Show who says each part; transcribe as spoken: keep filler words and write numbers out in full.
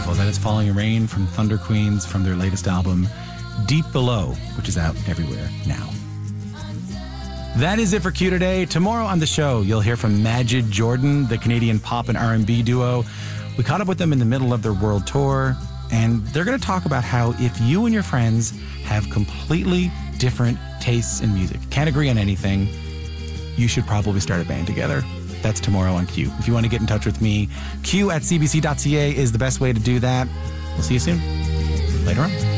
Speaker 1: beautiful. That is Falling Rain from Thunder Queens from their latest album, Deep Below, which is out everywhere now. That is it for Q today. Tomorrow on the show, you'll hear from Majid Jordan, the Canadian pop and R and B duo. We caught up with them in the middle of their world tour, and they're going to talk about how if you and your friends have completely different tastes in music, can't agree on anything, you should probably start a band together. That's tomorrow on Q. If you want to get in touch with me, q at c b c dot c a is the best way to do that. We'll see you soon. Later on.